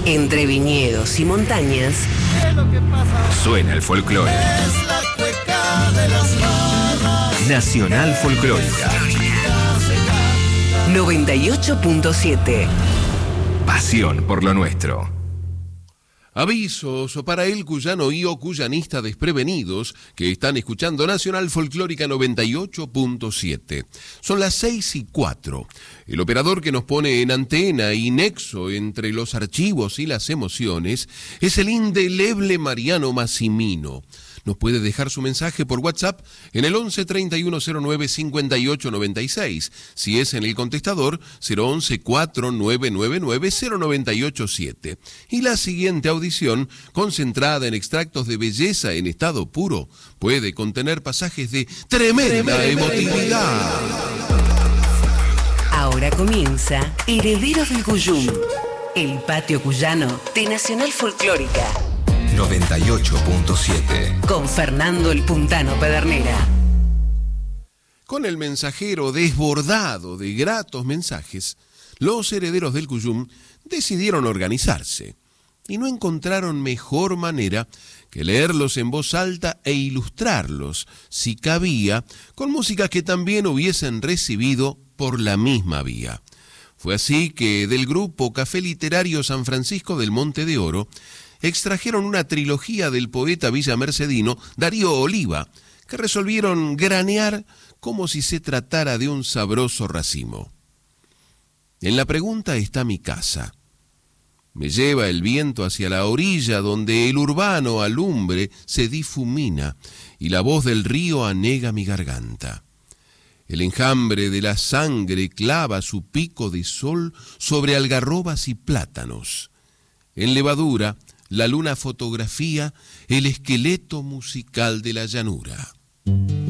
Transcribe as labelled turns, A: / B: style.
A: Entre viñedos y montañas,
B: suena el folclore.
C: Es la cueca de las barras.
B: Nacional Folclórica
A: 98.7.
B: Pasión por lo nuestro.
D: Avisos para el cuyano y o cuyanista desprevenidos que están escuchando Nacional Folclórica 98.7. Son las 6:04. El operador que nos pone en antena y nexo entre los archivos y las emociones es el indeleble Mariano Massimino. Nos puede dejar su mensaje por WhatsApp en el 11 3109 5896. Si es en el contestador, 011 4999 0987. Y la siguiente audición, concentrada en extractos de belleza en estado puro, puede contener pasajes de tremenda emotividad.
A: Ahora comienza Herederos del Cuyum, el patio cuyano de Nacional Folclórica
B: 98.7.
A: con Fernando el Puntano Pedernera.
D: Con el mensajero desbordado de gratos mensajes, los herederos del Cuyum decidieron organizarse y no encontraron mejor manera que leerlos en voz alta e ilustrarlos, si cabía, con música que también hubiesen recibido por la misma vía. Fue así que del grupo Café Literario San Francisco del Monte de Oro extrajeron una trilogía del poeta villamercedino Darío Oliva, que resolvieron granear como si se tratara de un sabroso racimo. En la pregunta está mi casa. Me lleva el viento hacia la orilla donde el urbano alumbre se difumina y la voz del río anega mi garganta. El enjambre de la sangre clava su pico de sol sobre algarrobas y plátanos. En levadura, la luna fotografía el esqueleto musical de la llanura.